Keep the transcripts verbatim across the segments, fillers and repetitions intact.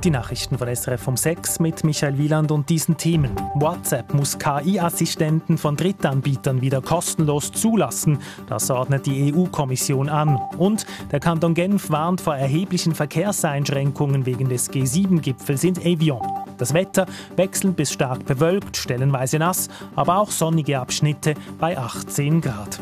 Die Nachrichten von S R F um sechs mit Michael Wieland und diesen Themen. WhatsApp muss K I-Assistenten von Drittanbietern wieder kostenlos zulassen. Das ordnet die E U-Kommission an. Und der Kanton Genf warnt vor erheblichen Verkehrseinschränkungen wegen des G sieben Gipfels in Evian. Das Wetter wechselnd bis stark bewölkt, stellenweise nass, aber auch sonnige Abschnitte bei achtzehn Grad.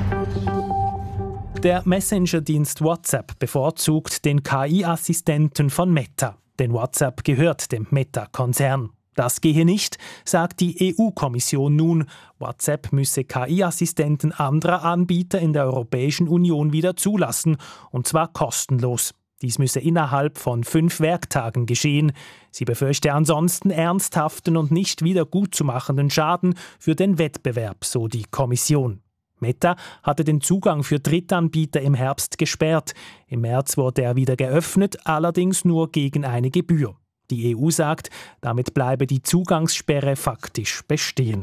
Der Messenger-Dienst WhatsApp bevorzugt den K I-Assistenten von Meta. Denn WhatsApp gehört dem Meta-Konzern. Das gehe nicht, sagt die E U-Kommission nun. WhatsApp müsse K I-Assistenten anderer Anbieter in der Europäischen Union wieder zulassen, und zwar kostenlos. Dies müsse innerhalb von fünf Werktagen geschehen. Sie befürchte ansonsten ernsthaften und nicht wieder gutzumachenden Schaden für den Wettbewerb, so die Kommission. Meta hatte den Zugang für Drittanbieter im Herbst gesperrt. Im März wurde er wieder geöffnet, allerdings nur gegen eine Gebühr. Die E U sagt, damit bleibe die Zugangssperre faktisch bestehen.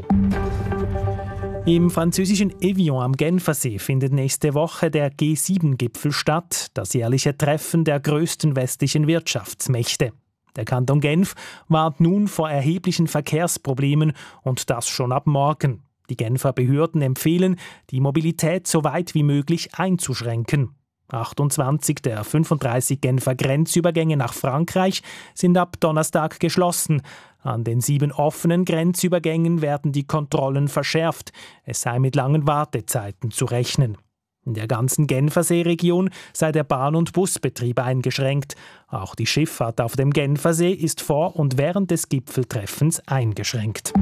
Im französischen Evian am Genfersee findet nächste Woche der G sieben Gipfel statt, das jährliche Treffen der größten westlichen Wirtschaftsmächte. Der Kanton Genf warnt nun vor erheblichen Verkehrsproblemen, und das schon ab morgen. Die Genfer Behörden empfehlen, die Mobilität so weit wie möglich einzuschränken. achtundzwanzig der fünfunddreißig Genfer Grenzübergänge nach Frankreich sind ab Donnerstag geschlossen. An den sieben offenen Grenzübergängen werden die Kontrollen verschärft. Es sei mit langen Wartezeiten zu rechnen. In der ganzen Genfersee-Region sei der Bahn- und Busbetrieb eingeschränkt. Auch die Schifffahrt auf dem Genfersee ist vor und während des Gipfeltreffens eingeschränkt.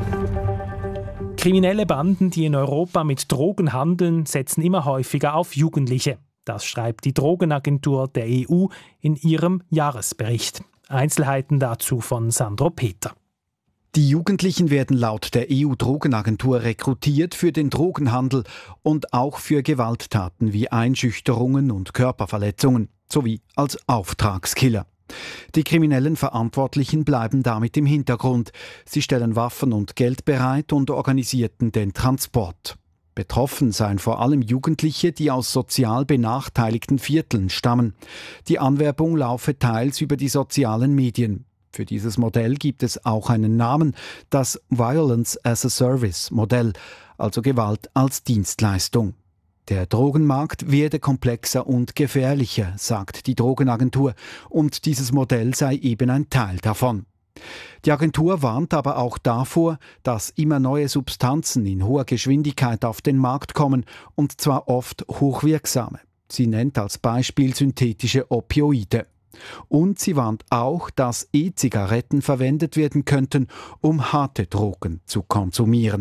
Kriminelle Banden, die in Europa mit Drogen handeln, setzen immer häufiger auf Jugendliche. Das schreibt die Drogenagentur der E U in ihrem Jahresbericht. Einzelheiten dazu von Sandro Peter. Die Jugendlichen werden laut der E U-Drogenagentur rekrutiert für den Drogenhandel und auch für Gewalttaten wie Einschüchterungen und Körperverletzungen sowie als Auftragskiller. Die kriminellen Verantwortlichen bleiben damit im Hintergrund. Sie stellen Waffen und Geld bereit und organisierten den Transport. Betroffen seien vor allem Jugendliche, die aus sozial benachteiligten Vierteln stammen. Die Anwerbung laufe teils über die sozialen Medien. Für dieses Modell gibt es auch einen Namen, das Violence as a Service Modell, also Gewalt als Dienstleistung. Der Drogenmarkt werde komplexer und gefährlicher, sagt die Drogenagentur, und dieses Modell sei eben ein Teil davon. Die Agentur warnt aber auch davor, dass immer neue Substanzen in hoher Geschwindigkeit auf den Markt kommen, und zwar oft hochwirksame. Sie nennt als Beispiel synthetische Opioide. Und sie warnt auch, dass E-Zigaretten verwendet werden könnten, um harte Drogen zu konsumieren.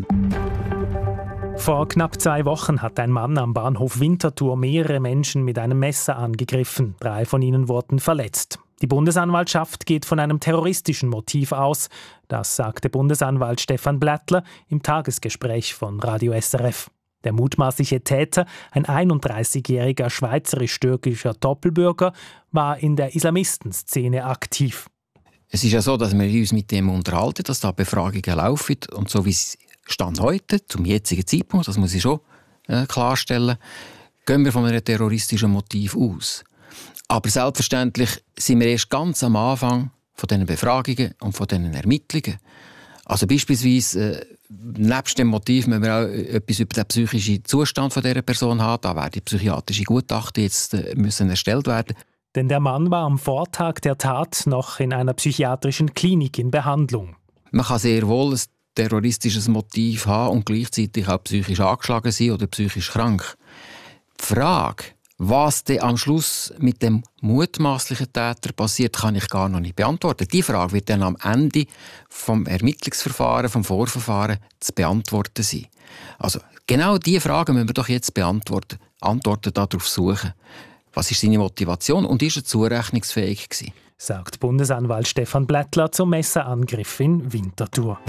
Vor knapp zwei Wochen hat ein Mann am Bahnhof Winterthur mehrere Menschen mit einem Messer angegriffen. Drei von ihnen wurden verletzt. Die Bundesanwaltschaft geht von einem terroristischen Motiv aus. Das sagte Bundesanwalt Stefan Blättler im Tagesgespräch von Radio S R F. Der mutmaßliche Täter, ein einunddreißigjähriger schweizerisch-türkischer Doppelbürger, war in der Islamistenszene aktiv. Es ist ja so, dass wir uns mit dem unterhalten, dass da Befragungen laufen. Und so wie es Stand heute, zum jetzigen Zeitpunkt, das muss ich schon äh, klarstellen, gehen wir von einem terroristischen Motiv aus. Aber selbstverständlich sind wir erst ganz am Anfang von diesen Befragungen und von diesen Ermittlungen. Also beispielsweise, äh, nebst dem Motiv müssen wir auch etwas über den psychischen Zustand von dieser Person haben. Da werden psychiatrische Gutachten jetzt äh, müssen erstellt werden. Denn der Mann war am Vortag der Tat noch in einer psychiatrischen Klinik in Behandlung. Man kann sehr wohl ein terroristisches Motiv haben und gleichzeitig auch psychisch angeschlagen sein oder psychisch krank. Die Frage, was dann am Schluss mit dem mutmaßlichen Täter passiert, kann ich gar noch nicht beantworten. Die Frage wird dann am Ende vom Ermittlungsverfahren, vom Vorverfahren zu beantworten sein. Also genau diese Fragen müssen wir doch jetzt beantworten, Antworten darauf suchen. Was ist seine Motivation und ist er zurechnungsfähig gewesen? Sagt Bundesanwalt Stefan Blättler zum Messerangriff in Winterthur.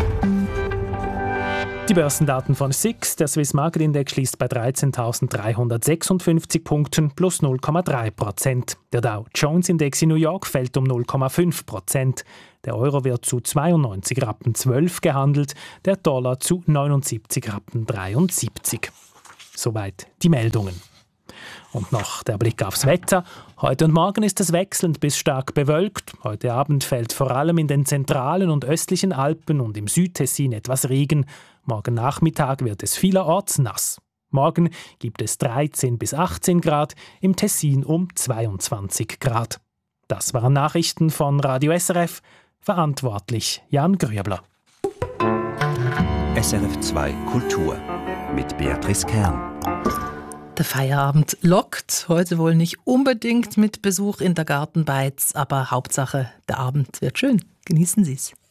Die Börsendaten von S I X. Der Swiss Market Index schließt bei dreizehntausenddreihundertsechsundfünfzig Punkten plus null Komma drei Prozent. Der Dow Jones Index in New York fällt um null Komma fünf Prozent. Der Euro wird zu zweiundneunzig Rappen zwölf gehandelt, der Dollar zu neunundsiebzig Rappen dreiundsiebzig. Soweit die Meldungen. Und noch der Blick aufs Wetter. Heute und morgen ist es wechselnd bis stark bewölkt. Heute Abend fällt vor allem in den zentralen und östlichen Alpen und im Südtessin etwas Regen. Morgen Nachmittag wird es vielerorts nass. Morgen gibt es dreizehn bis achtzehn Grad, im Tessin um zweiundzwanzig Grad. Das waren Nachrichten von Radio S R F. Verantwortlich Jan Grüebler. S R F zwei Kultur mit Beatrice Kern. Der Feierabend lockt. Heute wohl nicht unbedingt mit Besuch in der Gartenbeiz, aber Hauptsache, der Abend wird schön. Genießen Sie es.